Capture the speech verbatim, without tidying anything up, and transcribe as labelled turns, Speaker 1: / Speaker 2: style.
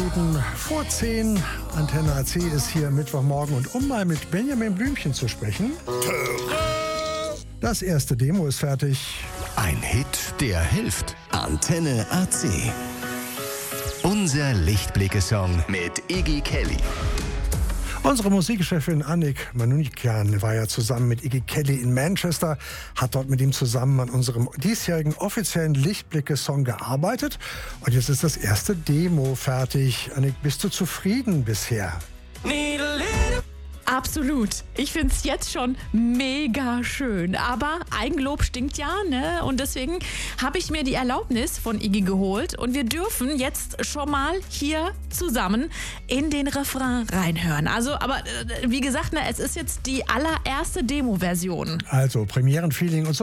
Speaker 1: Vor zehn, Antenne A C ist hier Mittwochmorgen und um mal mit Benjamin Blümchen zu sprechen. Das erste Demo ist fertig.
Speaker 2: Ein Hit, der hilft. Antenne A C. Unser Lichtblicke-Song mit Iggy Kelly.
Speaker 1: Unsere Musikchefin Annik Manunikian war ja zusammen mit Iggy Kelly in Manchester, hat dort mit ihm zusammen an unserem diesjährigen offiziellen Lichtblicke-Song gearbeitet. Und jetzt ist das erste Demo fertig. Annik, bist du zufrieden bisher?
Speaker 3: Absolut. Ich finde es jetzt schon mega schön. Aber Eigenlob stinkt ja, ne? Und deswegen habe ich mir die Erlaubnis von Iggy geholt. Und wir dürfen jetzt schon mal hier zusammen in den Refrain reinhören. Also, aber äh, wie gesagt, ne, es ist jetzt die allererste Demo-Version.
Speaker 1: Also Premierenfeeling und so.